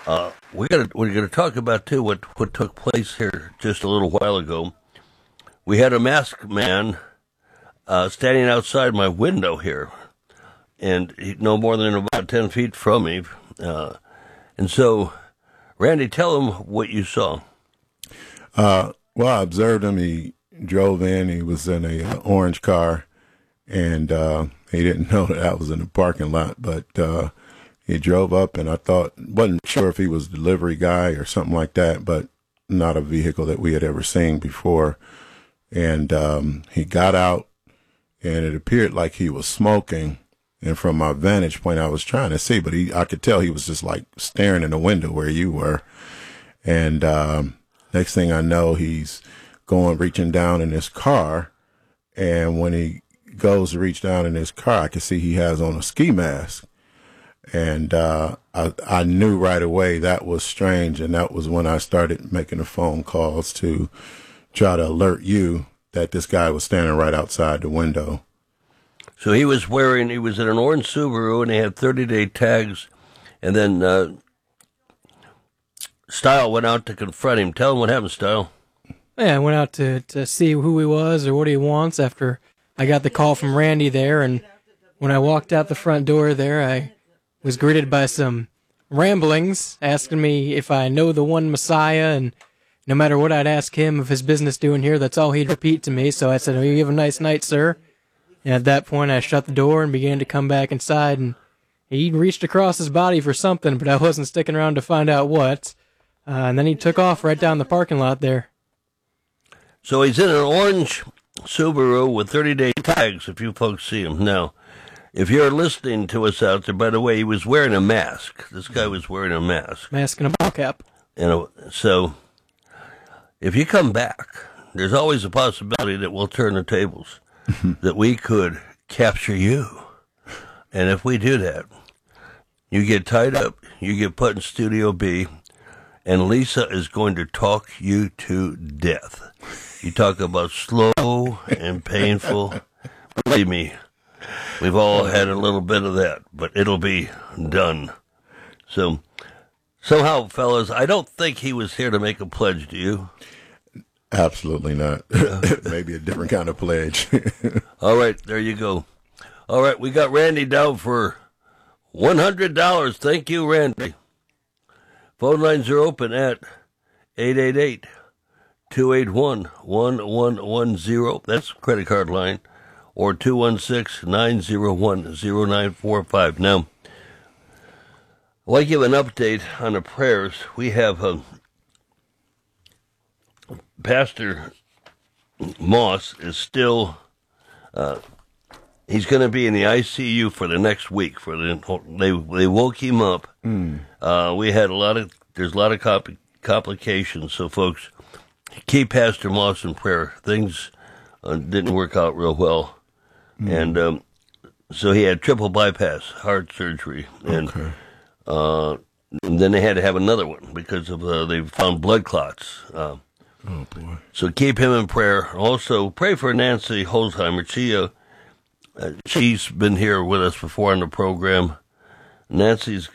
We're gonna talk about too what took place here just a little while ago. We had a masked man standing outside my window here, and no more than about 10 feet from me. And so, Randy, tell him what you saw. Well, I observed him. He drove in. He was in a orange car, and he didn't know that I was in the parking lot, but he drove up, and I wasn't sure if he was a delivery guy or something like that, but not a vehicle that we had ever seen before. And he got out, and it appeared like he was smoking. And from my vantage point, I was trying to see, but I could tell he was just like staring in the window where you were. And next thing I know, he's reaching down in his car. And when he goes to reach down in his car, I can see he has on a ski mask. And I knew right away that was strange. And that was when I started making the phone calls to try to alert you that this guy was standing right outside the window. So he was in an orange Subaru, and he had 30-day tags, and then Style went out to confront him. Tell him what happened, Style. Yeah, I went out to see who he was or what he wants after I got the call from Randy there, and when I walked out the front door there, I was greeted by some ramblings asking me if I know the one Messiah, and no matter what I'd ask him of his business doing here, that's all he'd repeat to me. So I said, "Oh, you have a nice night, sir." And at that point, I shut the door and began to come back inside, and he reached across his body for something, but I wasn't sticking around to find out what. And then he took off right down the parking lot there. So he's in an orange Subaru with 30-day tags, if you folks see him. Now, if you're listening to us out there, by the way, he was wearing a mask. This guy was wearing a mask. Mask and a ball cap. So if you come back, there's always a possibility that we'll turn the tables. That we could capture you. And if we do that, you get tied up, you get put in Studio B, and Lisa is going to talk you to death. You talk about slow and painful. Believe me, we've all had a little bit of that, but it'll be done. So, somehow, fellas, I don't think he was here to make a pledge, do you? Absolutely not. Maybe a different kind of pledge. All right, there you go. All right, we got Randy down for $100. Thank you, Randy. Phone lines are open at 888-281-1110. That's credit card line. Or 216-901-0945. Now, I'd like to give an update on the prayers. We have Pastor Moss is still, he's going to be in the ICU for the next week. They woke him up. We had there's a lot of complications. So folks, keep Pastor Moss in prayer. Things didn't work out real well. And so he had triple bypass heart surgery. And, and then they had to have another one because of, they found blood clots. Oh, boy. So keep him in prayer. Also, pray for Nancy Holzheimer. She's been here with us before on the program. Nancy's,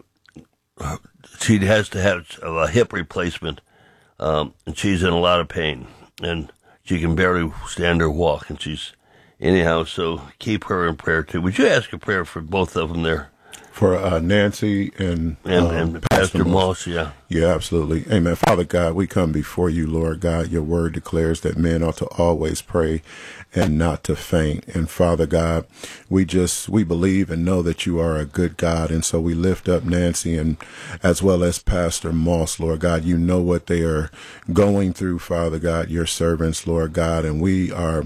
she has to have a hip replacement, and she's in a lot of pain, and she can barely stand or walk, and anyhow, so keep her in prayer, too. Would you ask a prayer for both of them there? For Nancy and Pastor Moss, yeah. Yeah, absolutely. Amen. Father God, we come before you, Lord God. Your word declares that men ought to always pray and not to faint. And Father God, we believe and know that you are a good God. And so we lift up Nancy and as well as Pastor Moss, Lord God. You know what they are going through, Father God, your servants, Lord God. And we are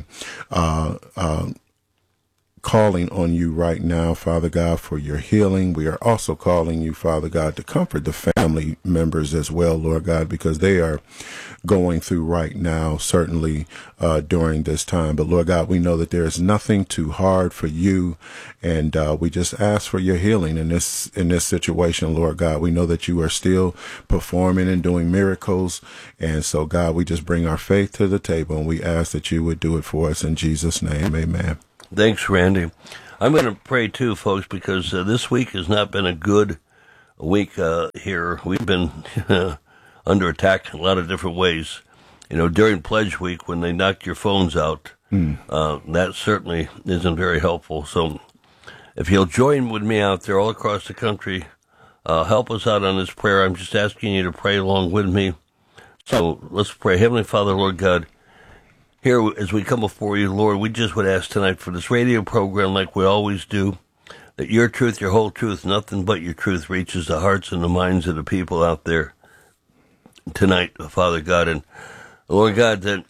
calling on you right now, Father God, for your healing. We are also calling you, Father God, to comfort the family members as well, Lord God, because they are going through right now, certainly during this time. But Lord God, we know that there is nothing too hard for you, and we just ask for your healing in this situation, Lord God. We know that you are still performing and doing miracles, and so God, we just bring our faith to the table, and we ask that you would do it for us in Jesus' name. Amen. Thanks, Randy. I'm going to pray too, folks, because this week has not been a good week here. We've been under attack in a lot of different ways. During Pledge Week, when they knocked your phones out, that certainly isn't very helpful. So if you'll join with me out there all across the country, help us out on this prayer. I'm just asking you to pray along with me. So let's pray. Heavenly Father, Lord God, here as we come before you, Lord, we just would ask tonight for this radio program like we always do, that your truth, your whole truth, nothing but your truth reaches the hearts and the minds of the people out there tonight, Father God. And Lord God, that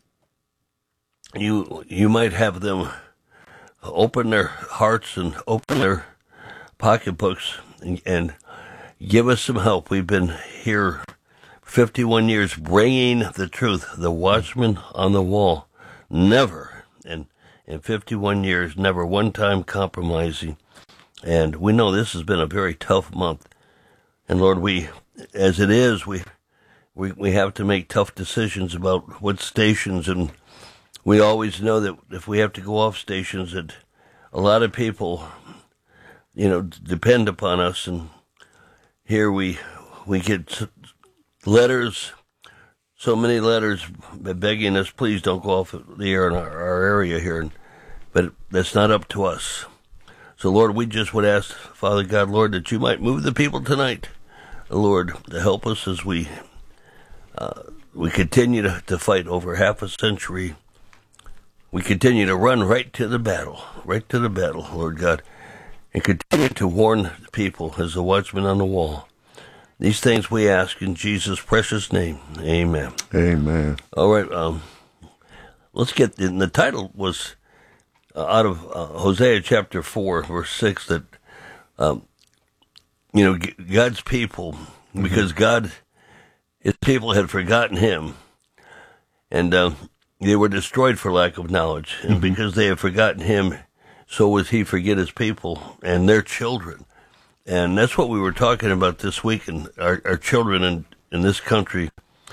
you might have them open their hearts and open their pocketbooks and give us some help. We've been here 51 years bringing the truth, the watchman on the wall. Never, in 51 years, never one time compromising. And we know this has been a very tough month. And Lord, as it is, we have to make tough decisions about what stations, and we always know that if we have to go off stations, that a lot of people, depend upon us. And here we get letters, so many letters begging us, please don't go off the air in our area here. But that's not up to us. So, Lord, we just would ask, Father God, Lord, that you might move the people tonight, Lord, to help us as we continue to fight over half a century. We continue to run right to the battle, Lord God, and continue to warn the people as the watchman on the wall. These things we ask in Jesus' precious name. Amen. Amen. All right, let's get, the title was out of Hosea chapter 4, verse 6, that, God's people, because his people had forgotten him, and they were destroyed for lack of knowledge. And because they had forgotten him, so was he forget his people and their children. And that's what we were talking about this week, and our children in this country.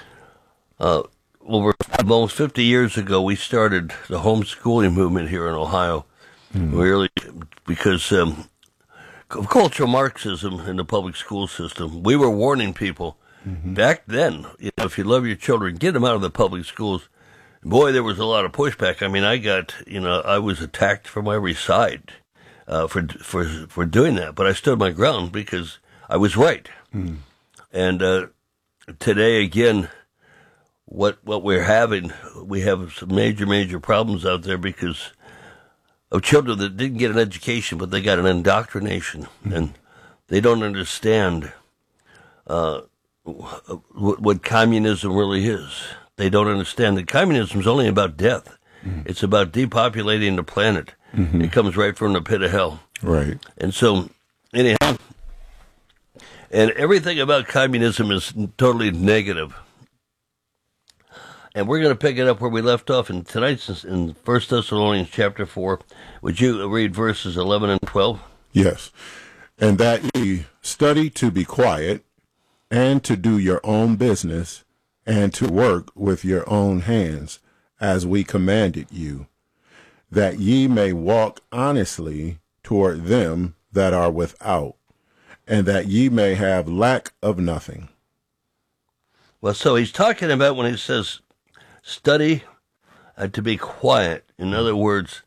Over almost 50 years ago, we started the homeschooling movement here in Ohio, really because of cultural Marxism in the public school system. We were warning people back then, if you love your children, get them out of the public schools. Boy, there was a lot of pushback. I mean, I was attacked from every side for doing that, but I stood my ground because I was right. And today, again, what we're having, we have some major problems out there because of children that didn't get an education, but they got an indoctrination, and they don't understand what communism really is. They don't understand that communism is only about death. It's about depopulating the planet. It comes right from the pit of hell. Right. And so, anyhow, and everything about communism is totally negative. And we're going to pick it up where we left off in tonight's in 1 Thessalonians chapter 4. Would you read verses 11 and 12? Yes. And that ye study to be quiet, and to do your own business, and to work with your own hands, as we commanded you, that ye may walk honestly toward them that are without, and that ye may have lack of nothing. Well, so he's talking about when he says study to be quiet. In other words,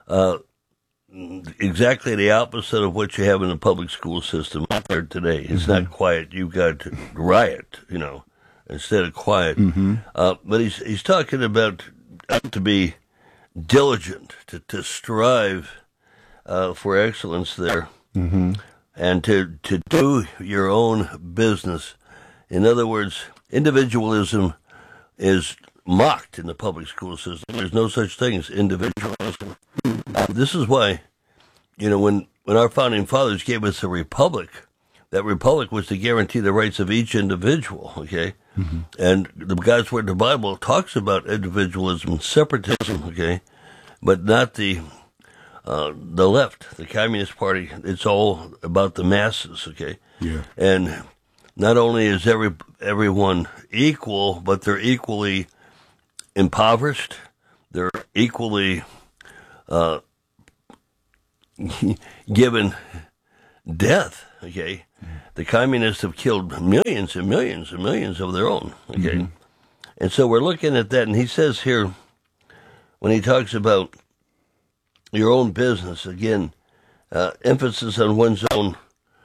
exactly the opposite of what you have in the public school system out there today. It's not quiet. You've got riot, instead of quiet. But he's talking about to be diligent, to strive for excellence there, and to do your own business. In other words, individualism is mocked in the public school system. There's no such thing as individualism. This is why, when our founding fathers gave us a republic, that republic was to guarantee the rights of each individual, okay? And God's Word, the Bible, talks about individualism, separatism, okay? But not the left, the Communist Party. It's all about the masses, okay? Yeah. And not only is everyone equal, but they're equally impoverished. They're equally given death, okay? the communists have killed millions and millions and millions of their own. Okay, and so we're looking at that, and he says here when he talks about your own business again, emphasis on one's own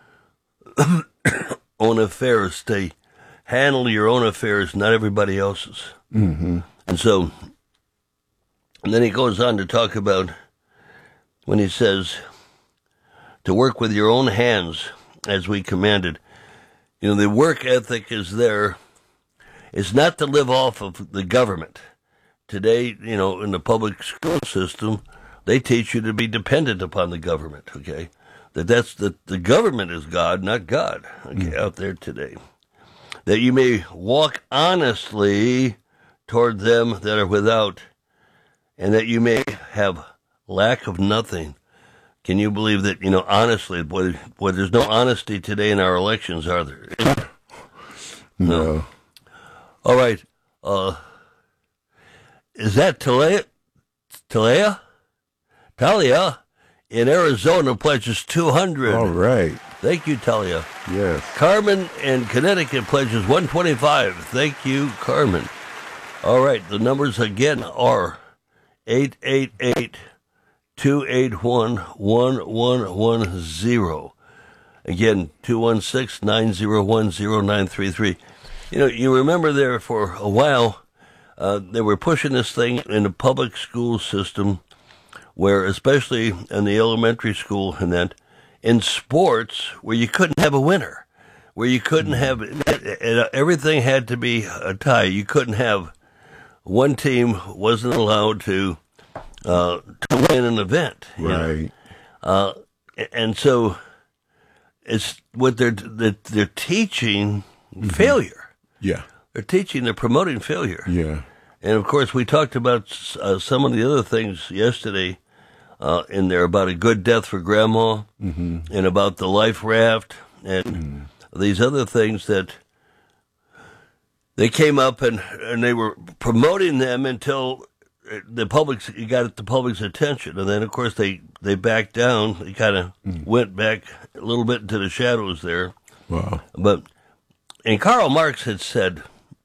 own affairs. They handle your own affairs, not everybody else's. And so, and then he goes on to talk about when he says to work with your own hands as we commanded. You know, the work ethic is there. It's not to live off of the government. Today, you know, in the public school system, they teach you to be dependent upon the government, okay? That's the government is God, not God, okay, out there today. That you may walk honestly toward them that are without, and that you may have lack of nothing. Can you believe that, you know, honestly, boy, there's no honesty today in our elections, are there? No. All right. Is that Talia in Arizona pledges 200. All right. Thank you, Talia. Yes. Carmen in Connecticut pledges 125. Thank you, Carmen. All right. The numbers again are 888-281-1110. Again, 216-901-0933. You know, you remember there for a while, they were pushing this thing in the public school system where, especially in the elementary school and that, in sports, where you couldn't have a winner, where you couldn't have, everything had to be a tie. You couldn't have, one team wasn't allowed to win an event. Right. And so it's what they're teaching failure. Yeah. They're promoting failure. Yeah. And of course, we talked about some of the other things yesterday in there about a good death for grandma and about the life raft and these other things that they came up and they were promoting them until you got the public's attention. And then, of course, they backed down. They kind of went back a little bit into the shadows there. Wow. And Karl Marx had said,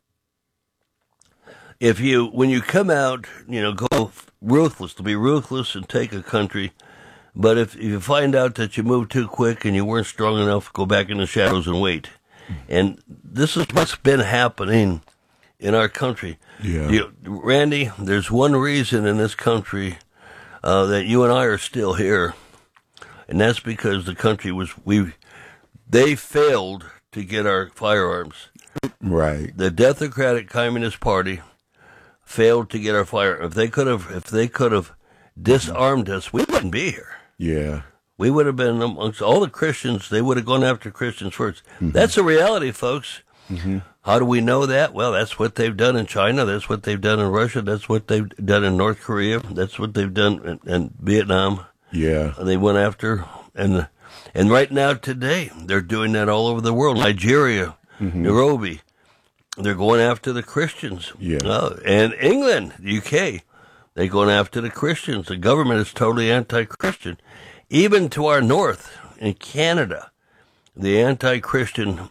when you come out, you know, go ruthless, to be ruthless and take a country. But if you find out that you moved too quick and you weren't strong enough, go back in the shadows and wait. And this is what's been happening in our country. Yeah. Randy, there's one reason in this country that you and I are still here, and that's because the country they failed to get our firearms. Right. The Democratic Communist Party failed to get our firearms. If they could have disarmed us, we wouldn't be here. Yeah. We would have been amongst all the Christians. They would have gone after Christians first. That's a reality, folks. How do we know that? Well, that's what they've done in China. That's what they've done in Russia. That's what they've done in North Korea. That's what they've done in Vietnam. Yeah. They went after, and right now today, they're doing that all over the world. Nigeria, Nairobi, they're going after the Christians. Yeah. And England, UK, they're going after the Christians. The government is totally anti-Christian. Even to our north, in Canada, the anti-Christian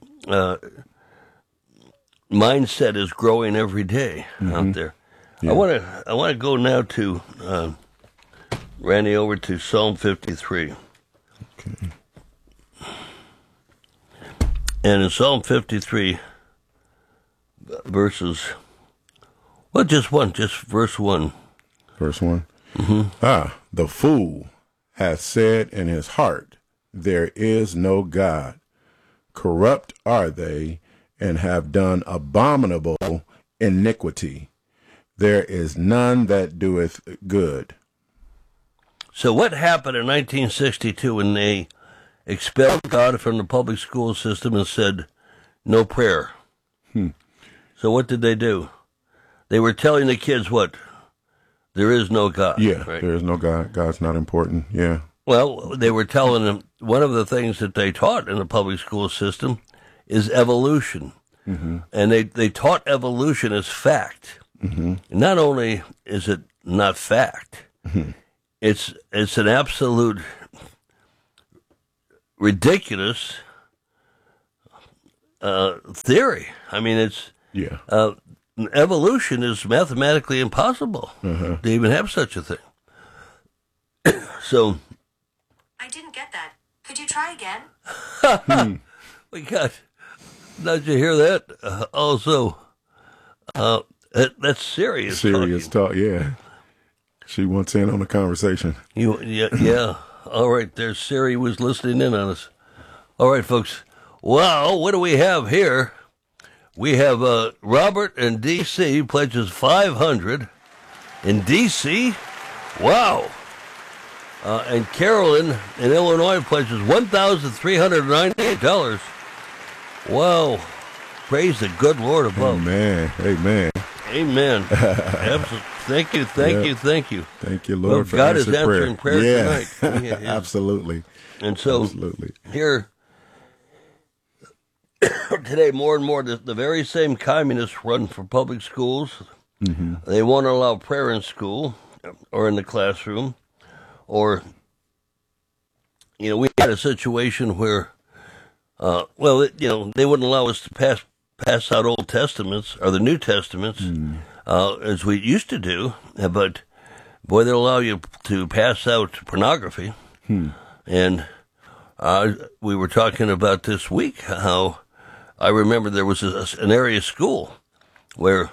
mindset is growing every day out there. Yeah. I want to go now to Randy over to Psalm 53. Okay. And in Psalm 53, just verse 1. Verse 1. The fool hath said in his heart, there is no God. Corrupt are they, and have done abominable iniquity. There is none that doeth good. So what happened in 1962 when they expelled God from the public school system and said, no prayer? So what did they do? They were telling the kids what? There is no God. Yeah, right? There is no God. God's not important. Yeah. Well, they were telling them one of the things that they taught in the public school system is evolution. And they taught evolution as fact. Not only is it not fact, it's an absolute ridiculous theory. I mean, it's evolution is mathematically impossible to even have such a thing. So I didn't get that. Could you try again? we got. Did you hear that? Also, that's serious. Serious talk. Yeah. She wants in on the conversation. Yeah. All right, there's Siri was listening in on us. All right, folks. Well, what do we have here? We have Robert in D.C. pledges $500 in D.C. Wow. And Carolyn in Illinois pledges $1,398. Wow. Praise the good Lord above. Amen. Amen. Absolutely. Thank you. Thank you, Lord, well, for God is prayer. answering prayer tonight. Absolutely. And so here, today, more and more, the very same communists run for public schools. Mm-hmm. They won't allow prayer in school or in the classroom. Or, we had a situation where, they wouldn't allow us to pass out Old Testaments or the New Testaments as we used to do. But, boy, they'll allow you to pass out pornography. And we were talking about this week how I remember there was an area school where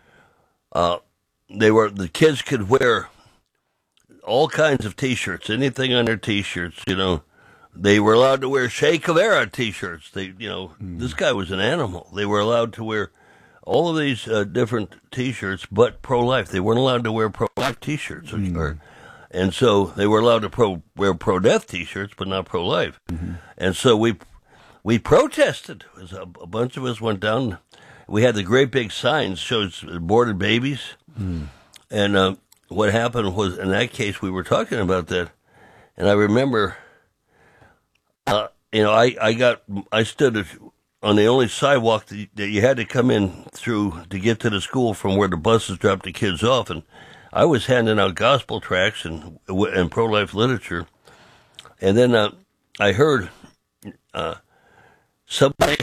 the kids could wear all kinds of T-shirts, anything on their T-shirts, They were allowed to wear Che Guevara T-shirts. This guy was an animal. They were allowed to wear all of these different T-shirts, but pro-life. They weren't allowed to wear pro-life T-shirts. And so they were allowed to wear pro-death T-shirts, but not pro-life. Mm-hmm. And so we protested. A bunch of us went down. We had the great big signs, shows aborted babies. And what happened was, in that case, we were talking about that. And I remember, I stood on the only sidewalk that you had to come in through to get to the school from where the buses dropped the kids off. And I was handing out gospel tracts and pro-life literature. And then I heard somebody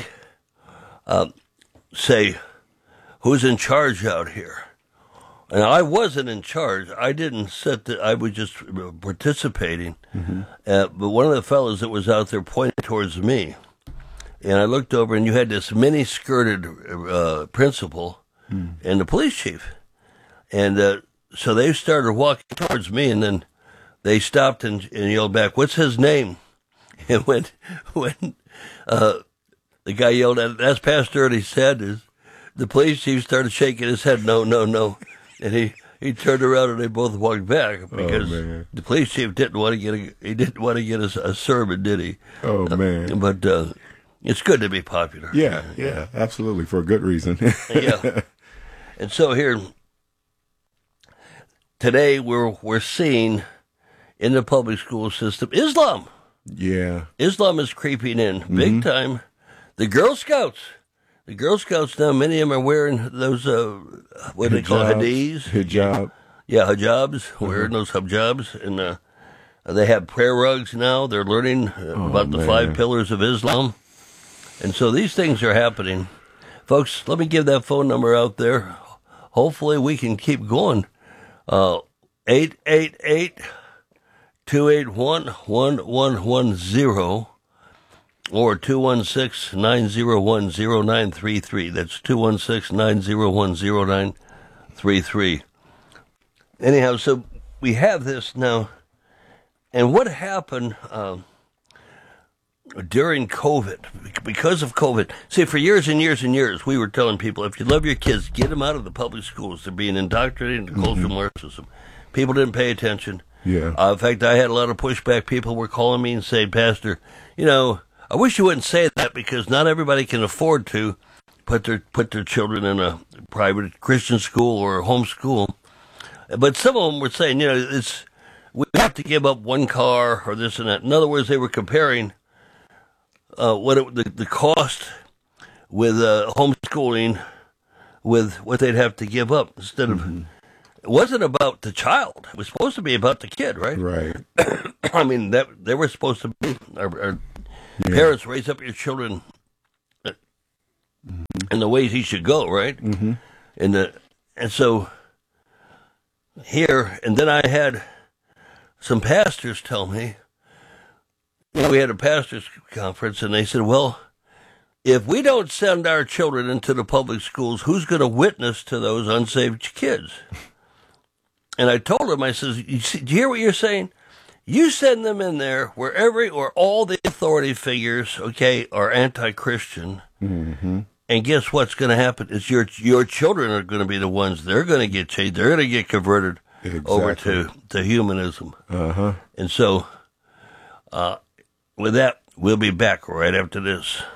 say, "Who's in charge out here?" And I wasn't in charge. I didn't I was just participating. Mm-hmm. But one of the fellows that was out there pointed towards me. And I looked over, and you had this mini-skirted principal and the police chief. And so they started walking towards me, and then they stopped and yelled back, "What's his name?" And when the guy yelled at it, "That's Pastor," and he said, the police chief started shaking his head, no. And he turned around, and they both walked back because the police chief didn't want to get a sermon, did he? Oh man! But it's good to be popular. Yeah, absolutely, for a good reason. Yeah. And so here today we're seeing in the public school system Islam. Yeah, Islam is creeping in big time. The Girl Scouts. The Girl Scouts now, many of them are wearing those, what do they call it, hijab. Yeah, hijabs, wearing those hijabs. And they have prayer rugs now. They're learning about the 5 pillars of Islam. And so these things are happening. Folks, let me give that phone number out there. Hopefully we can keep going. 888-281-1110. Or 216-901-0933. That's 216-901-0933. Anyhow, so we have this now. And what happened during COVID, because of COVID? See, for years and years and years, we were telling people, if you love your kids, get them out of the public schools. They're being indoctrinated into cultural Marxism. People didn't pay attention. Yeah. In fact, I had a lot of pushback. People were calling me and saying, "Pastor, I wish you wouldn't say that because not everybody can afford to put their children in a private Christian school or a home school." But some of them were saying, we have to give up one car or this and that. In other words, they were comparing the cost with homeschooling with what they'd have to give up instead of. It wasn't about the child. It was supposed to be about the kid, right? Right. I mean, they were supposed to be. Parents, raise up your children and the ways he should go, right? Mm-hmm. And so here, and then I had some pastors tell me, we had a pastors conference, and they said, well, if we don't send our children into the public schools, who's going to witness to those unsaved kids? And I told him, I says, do you hear what you're saying? You send them in there where all the authority figures, are anti-Christian. Mm-hmm. And guess what's going to happen? Is your children are going to be the ones, they're going to get changed. They're going to get converted over to humanism. Uh-huh. And so, with that, we'll be back right after this.